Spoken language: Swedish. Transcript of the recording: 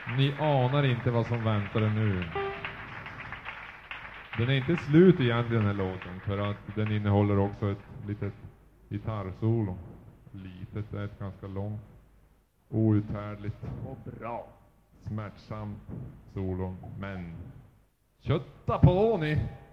Ni anar inte vad som väntar er nu. Den är inte slut egentligen, den här låten, för att den innehåller också ett litet gitarrsolo. Litet, det är ett ganska långt, outhärdligt Och bra. smärtsamt solo. Men kötta på ni!